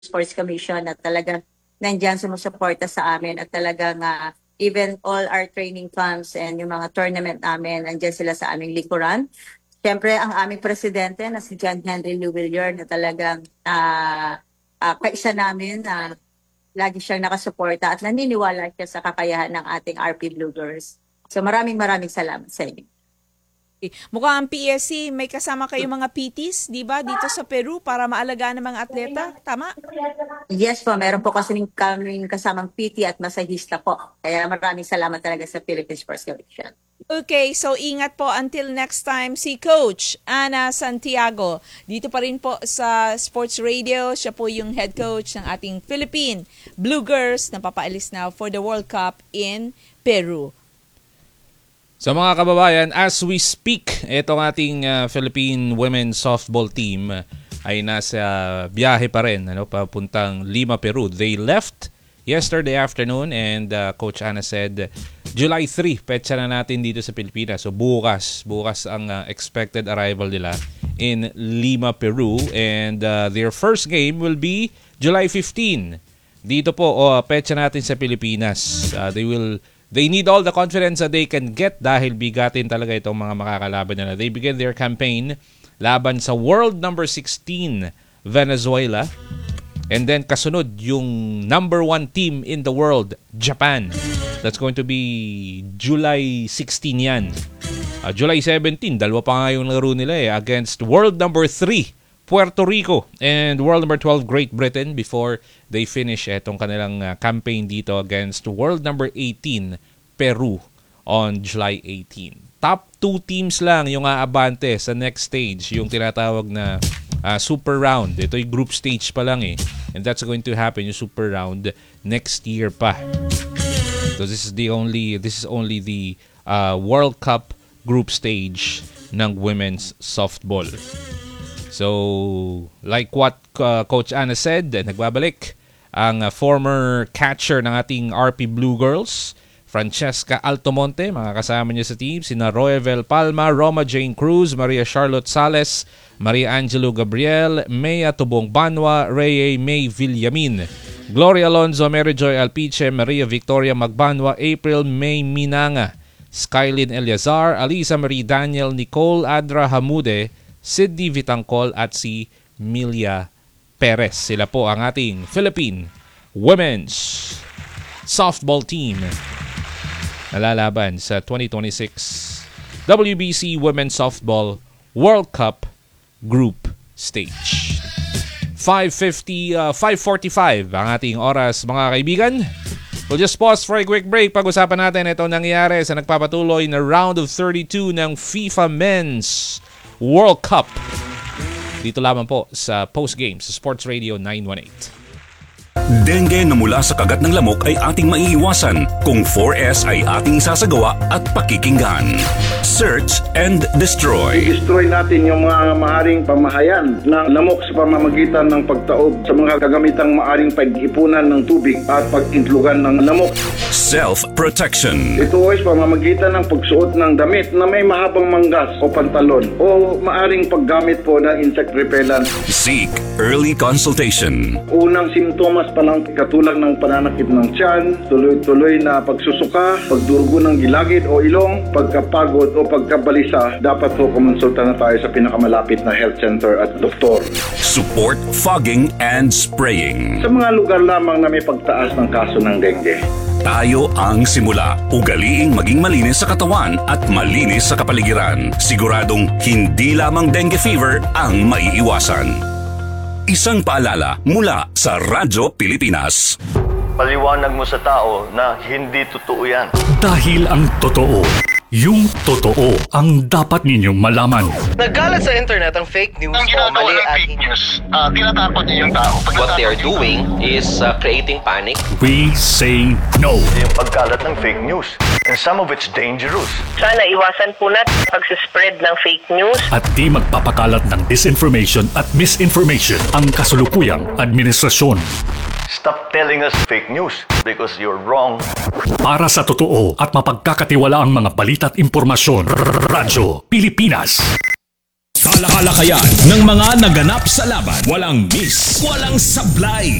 Sports Commission na talagang nandyan sumusuporta sa amin at talagang even all our training camps and yung mga tournament namin, nandyan sila sa aming likuran. Siyempre, ang aming presidente na si John Henry Lewillier na talagang kaisa namin na lagi siyang nakasuporta at naniniwala siya sa kakayahan ng ating RP Blue Girls. So maraming salamat sa inyo. Mukhang ang PSC, may kasama kayo mga PTs, di ba, dito sa Peru para maalagaan ng mga atleta. Tama? Yes po, meron po kasi kaming kasamang PT at masahista po. Kaya maraming salamat talaga sa Philippine Sports Commission. Okay, so ingat po until next time si Coach Ana Santiago. Dito pa rin po sa Sports Radio. Siya po yung head coach ng ating Philippine Blue Girls na papaalis now for the World Cup in Peru. So mga kababayan, as we speak, itong ating Philippine Women's Softball team ay nasa biyahe pa rin, papuntang Lima, Peru. They left yesterday afternoon and Coach Ana said July 3, petsa na natin dito sa Pilipinas. So bukas ang expected arrival nila in Lima, Peru. And their first game will be July 15. Dito po, petsa natin sa Pilipinas. They need all the confidence that they can get dahil bigatin talaga itong mga makakalaban nila. They begin their campaign laban sa world number 16 Venezuela. And then kasunod yung number 1 team in the world, Japan. That's going to be July 16 yan. July 17, dalawa pa nga yung laro nila against world number 3 Puerto Rico and world number 12 Great Britain before they finish itong kanilang campaign dito against world number 18 Peru on July 18. Top 2 teams lang yung aabante sa next stage, yung tinatawag na super round. Ito yung group stage pa lang and that's going to happen yung super round next year pa. So this is only the World Cup group stage ng women's softball. So, like what Coach Ana said, nagbabalik ang former catcher ng ating RP Blue Girls, Francesca Altomonte, mga kasama niya sa team, sina Roevel Palma, Roma Jane Cruz, Maria Charlotte Sales, Maria Angelo Gabriel, Mea Tubong Banwa, Reye May Villamin, Gloria Alonzo, Mary Joy Alpiche, Maria Victoria Magbanwa, April May Minanga, Skylin Eliazar, Alisa Marie Daniel, Nicole Adra Hamude, Sidney Vitangcol at si Milia Perez. Sila po ang ating Philippine Women's Softball Team na lalaban sa 2026 WBC Women's Softball World Cup Group Stage. 5:45 ang ating oras, mga kaibigan. We'll just pause for a quick break. Pag-usapan natin ito nangyayari sa nagpapatuloy na round of 32 ng FIFA Men's World Cup. Dito lamang po sa Post Game sa Sports Radio 918. Dengue na mula sa kagat ng lamok ay ating maiiwasan kung 4S ay ating isasagawa at pakikinggan. Search and destroy. I-destroy natin yung mga maaring pamahayan ng lamok sa pamamagitan ng pagtaob sa mga kagamitang maaring pag-ipunan ng tubig at pag-intlugan ng lamok. Self-protection. Ito ay pamamagitan ng pagsuot ng damit na may mahabang manggas o pantalon o maaring paggamit po ng insect repellent. Seek early consultation. Unang simptomas pa lang katulad ng pananakit ng tiyan, tuloy-tuloy na pagsusuka, pagdurugo ng gilagid o ilong, pagkapagod o pagkabalisa, dapat po kumonsulta na tayo sa pinakamalapit na health center at doktor. Support fogging and spraying. Sa mga lugar lamang na may pagtaas ng kaso ng dengue. Tayo ang simula. Ugaliing maging malinis sa katawan at malinis sa kapaligiran. Siguradong hindi lamang dengue fever ang maiiwasan. Isang paalala mula sa Radyo Pilipinas. Paliwanag mo sa tao na hindi totoo yan. Dahil ang totoo, yung totoo ang dapat ninyong malaman. Nagkalat sa internet ang fake news ang o mali ng fake news. Tinatakot niyo yung tao. What they are doing is creating panic. We say no. Yung pagkalat ng fake news. And some of it's dangerous. Sana iwasan po natin pag-spread ng fake news. At di magpapakalat ng disinformation at misinformation ang kasulukuyang administrasyon. Stop telling us fake news because you're wrong. Para sa totoo at mapagkakatiwalaang mga balita at impormasyon, Radyo Pilipinas. Kalakayan ng mga naganap sa laban. Walang miss, walang sablay.